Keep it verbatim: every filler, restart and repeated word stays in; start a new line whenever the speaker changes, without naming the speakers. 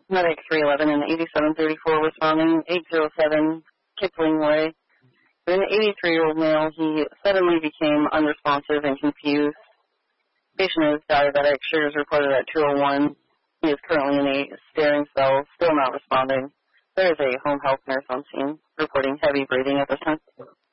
Medic three eleven and eighty-seven thirty-four responding, eight oh seven Kipling Way. An eighty-three-year-old male, he suddenly became unresponsive and confused. Patient is diabetic. Sugars reported at two oh one. He is currently in a staring cell, still not responding. There is a home health nurse on scene reporting heavy breathing at this time.